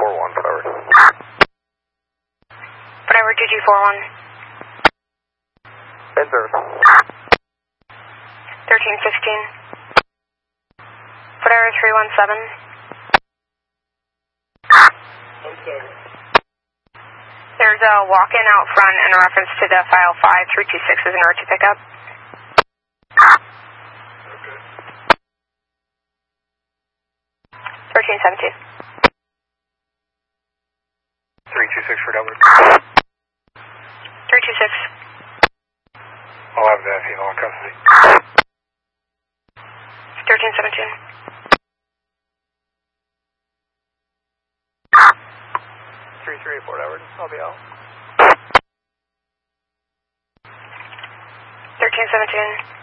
41, whatever. Whatever, 2241. Inserve. 1316. Whatever, 317. There's a walk-in out front in reference to the file 5326 is an R2 pickup. Okay. 1317. 326 for Delbert. 326. I'll have that female in custody. 1317. 334, Edward. I'll be out. 1317.